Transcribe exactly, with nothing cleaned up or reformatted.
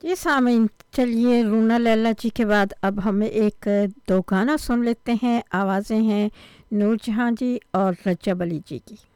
जी सामीन, चलिए रूना लैला जी के बाद अब हम एक दो गाना सुन लेते हैं। आवाज़ें हैं नूरजहां जी और रज्जा अली जी की।